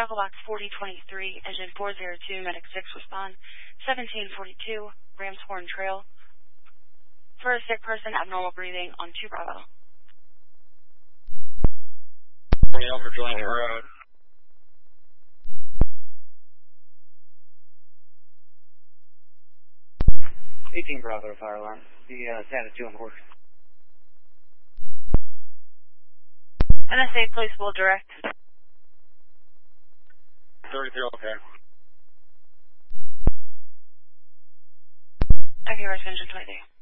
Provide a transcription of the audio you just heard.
Tackle Box 4023, Engine 402, Medic 6, respond. 1742, Rams Horn Trail. For a sick person, abnormal breathing on 2 Bravo. For Julian Road. 18 Bravo fire alarm. The status 2 on course. NSA Police will direct. 33, okay. I've Engine 20.